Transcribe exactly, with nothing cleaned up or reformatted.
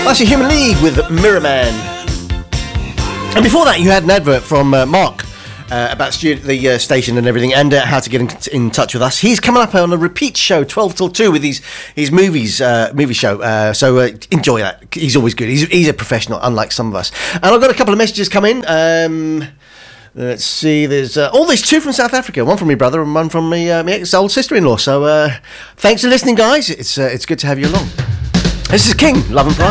That's your Human League with Mirror Man. And before that, you had an advert from uh, Mark uh, about stu- the uh, station and everything, and uh, how to get in, in touch with us. He's coming up on a repeat show, twelve till two, with his his movies uh, movie show. Uh, so uh, enjoy that. He's always good. He's he's a professional, unlike some of us. And I've got a couple of messages come in. Um, Let's see, there's... Uh, oh, there's two from South Africa. One from my brother and one from my, uh, my ex-old sister-in-law. So, uh, thanks for listening, guys. It's uh, it's good to have you along. This is King, Love and Pride.